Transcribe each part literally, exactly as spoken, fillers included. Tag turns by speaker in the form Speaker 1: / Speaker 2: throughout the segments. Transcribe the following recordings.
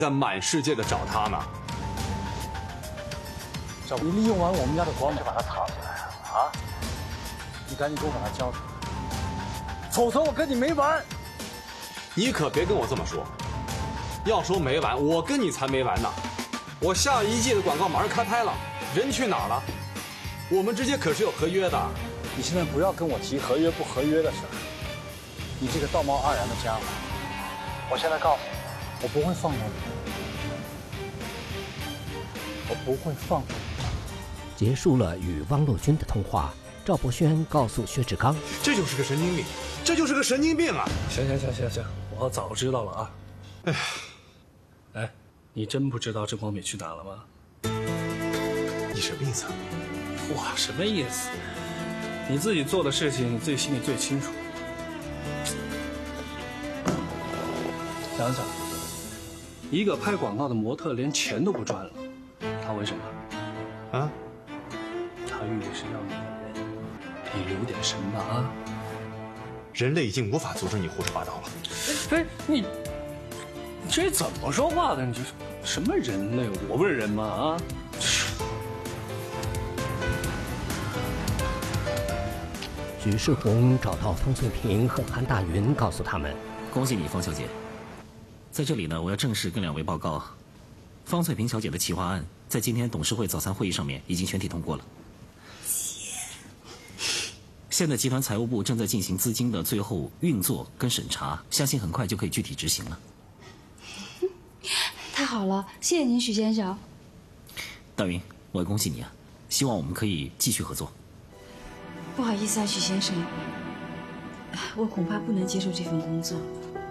Speaker 1: 在满世界的找他呢。
Speaker 2: 小你利用完我们家的广美就把他藏起来啊！你赶紧给我把他交出来，否则我跟你没完！
Speaker 1: 你可别跟我这么说，要说没完，我跟你才没完呢。我下一季的广告马上开拍了，人去哪儿了？我们之间可是有合约的。
Speaker 2: 你现在不要跟我提合约不合约的事儿。你这个道貌岸然的家伙，我现在告诉你，我不会放过你，我不会放过你。
Speaker 3: 结束了与汪洛君的通话，赵博轩告诉薛志刚，
Speaker 1: 这就是个神经病，这就是个神经病啊！
Speaker 2: 行行行行行，我早知道了啊。哎，哎，你真不知道郑广美去哪了吗？
Speaker 1: 你什么意思啊？
Speaker 2: 哇，什么意思？你自己做的事情，你自己心里最清楚。想想，一个拍广告的模特连钱都不赚了，他为什么？啊？他寓意是要你的人，你留点神吧啊！
Speaker 1: 人类已经无法阻止你胡说八道了。
Speaker 2: 哎，你，你这怎么说话的？你这什么人类？我不是人吗？啊！
Speaker 3: 许世宏找到方翠萍和韩大云，告诉他们：
Speaker 4: 恭喜你，方小姐。在这里呢，我要正式跟两位报告，方翠萍小姐的企划案在今天董事会早餐会议上面已经全体通过了。现在集团财务部正在进行资金的最后运作跟审查，相信很快就可以具体执行了。
Speaker 5: 太好了，谢谢您，许先生。
Speaker 4: 大云，我要恭喜你啊！希望我们可以继续合作。
Speaker 5: 不好意思啊，许先生，我恐怕不能接受这份工作。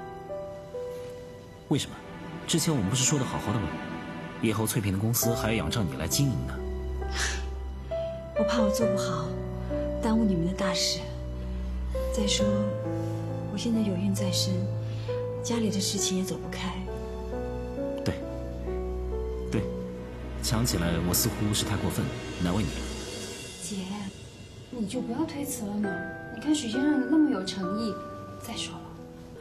Speaker 4: 为什么？之前我们不是说的好好的吗？以后翠萍的公司还要仰仗你来经营呢。
Speaker 5: 我怕我做不好，耽误你们的大事。再说，我现在有孕在身，家里的事情也走不开。
Speaker 4: 对，对，想起来我似乎是太过分，难为你了。
Speaker 5: 姐，你就不要推辞了嘛。你看许先生那么有诚意，再说了。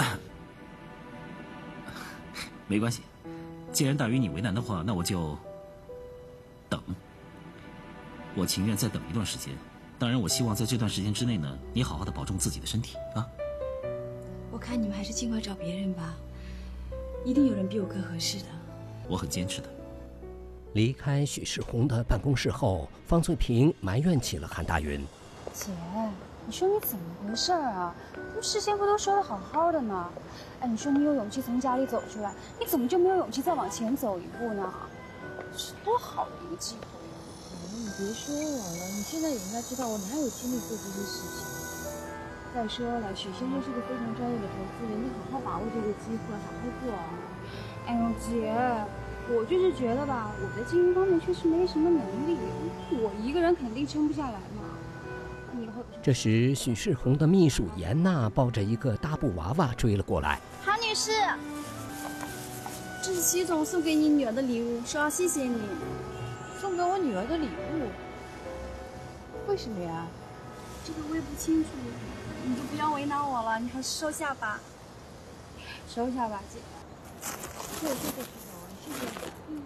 Speaker 4: 没关系，既然大于你为难的话，那我就等。我情愿再等一段时间。当然，我希望在这段时间之内呢，你好好的保重自己的身体啊。
Speaker 5: 我看你们还是尽快找别人吧，一定有人比我更合适的。
Speaker 4: 我很坚持的。
Speaker 3: 离开许世宏的办公室后，方翠萍埋怨起了韩大云：
Speaker 6: 姐，你说你怎么回事啊？不事先不都说的好好的吗？哎，你说你有勇气从家里走出来，你怎么就没有勇气再往前走一步呢？是多好的一个机会！
Speaker 7: 你别说我了，你现在人家知道我，哪有精力做这些事情？再说了，许先生是个非常专业的投资人，你好好把握这个机会，好好做。
Speaker 6: 哎呦，姐，我就是觉得吧，我在经营方面确实没什么能力，我一个人肯定撑不下来嘛。你以后
Speaker 3: 这时，许世宏的秘书严娜抱着一个大布娃娃追了过来。
Speaker 6: 韩女士，这是齐总送给你女儿的礼物，说要谢谢你。
Speaker 7: 送给我女儿的礼物？为什么呀？
Speaker 6: 这个我也不清楚，你就不要为难我了，你还是收下吧。收下吧，姐。
Speaker 7: 谢谢谢谢齐总，谢谢你。嗯，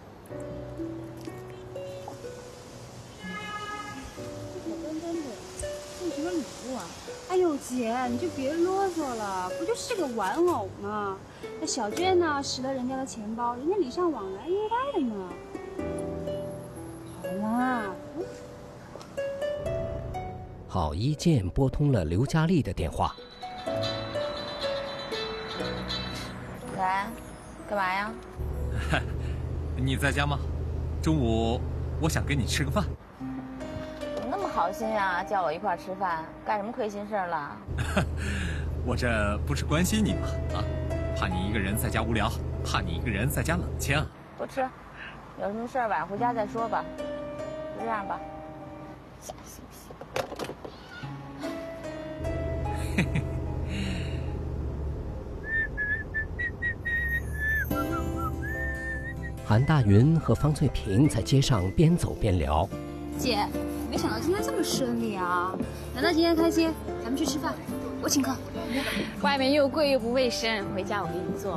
Speaker 7: 好。好端端的，送什么礼物啊？
Speaker 6: 哎呦，姐，你就别啰嗦了，不就是个玩偶吗？那小娟呢，拾了人家的钱包，人家礼尚往来，应该的嘛。好啦，嗯。
Speaker 3: 郝一健拨通了刘佳丽的电话。
Speaker 8: 喂，干嘛呀？
Speaker 9: 你在家吗？中午我想跟你吃个饭。
Speaker 8: 怎么那么好心呀，叫我一块吃饭，干什么亏心事儿了？
Speaker 9: 我这不是关心你吗？啊，怕你一个人在家无聊，怕你一个人在家冷清。
Speaker 8: 不吃，有什么事儿晚上回家再说吧。就这样吧，假惺惺。
Speaker 9: 嘿嘿。
Speaker 3: 韩大云和方翠萍在街上边走边聊。
Speaker 6: 姐，没想到今天这么顺利啊！难道今天开心？咱们去吃饭，我请客。
Speaker 10: 外面又贵又不卫生，回家我给你做。